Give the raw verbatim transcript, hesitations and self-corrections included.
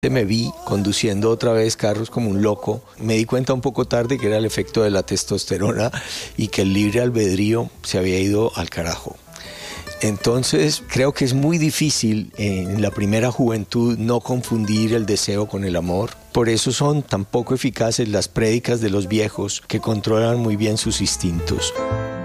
Me vi conduciendo otra vez carros como un loco. Me di cuenta un poco tarde que era el efecto de la testosterona y que el libre albedrío se había ido al carajo. Entonces creo que es muy difícil en la primera juventud no confundir el deseo con el amor. Por eso son tan poco eficaces las prédicas de los viejos que controlan muy bien sus instintos.